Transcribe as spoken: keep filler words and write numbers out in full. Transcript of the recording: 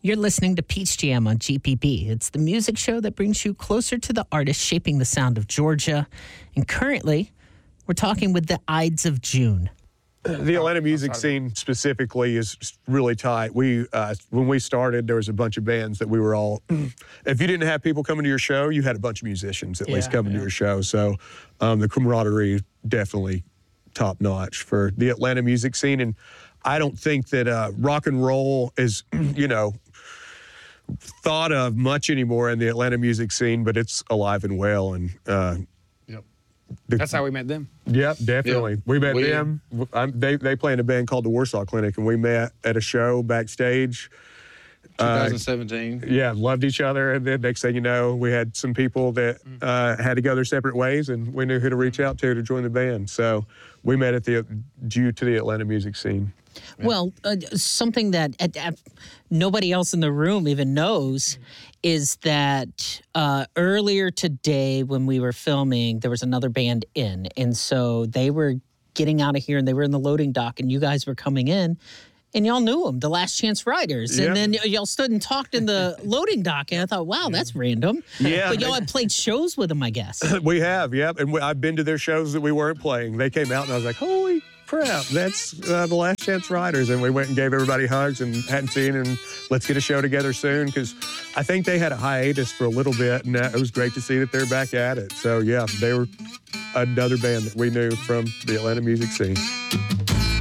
You're listening to Peach Jam on G P B. It's the music show that brings you closer to the artists shaping the sound of Georgia. And currently, we're talking with the Ides of June. The Atlanta music scene specifically is really tight. We, uh, when we started, there was a bunch of bands that we were all, if you didn't have people coming to your show, you had a bunch of musicians at Yeah, least coming yeah. to your show. So um, the camaraderie definitely top notch for the Atlanta music scene. And I don't think that uh, rock and roll is, you know, thought of much anymore in the Atlanta music scene, but it's alive and well. And uh, Yep. the, That's how we met them. Yep, definitely. Yeah. We met We- them. I'm, they they play in a band called the Warsaw Clinic, and we met at a show backstage. Uh, twenty seventeen. yeah, loved each other, and then next thing you know, we had some people that uh, had to go their separate ways, and we knew who to reach out to to join the band. So we met at the due to the Atlanta music scene. Well, uh, something that uh, uh, nobody else in the room even knows is that uh, earlier today when we were filming, there was another band in. And so they were getting out of here and they were in the loading dock and you guys were coming in and y'all knew them, the Last Chance Riders. Yep. And then y- y'all stood and talked in the loading dock. And I thought, wow, that's random. Yeah. But y'all had played shows with them, I guess. We have, yep. And we, I've been to their shows that we weren't playing. They came out, and I was like, holy crap, that's uh, the Last Chance Riders. And we went and gave everybody hugs and hadn't seen, and let's get a show together soon, because I think they had a hiatus for a little bit, and uh, it was great to see that they're back at it. So, yeah, they were another band that we knew from the Atlanta music scene.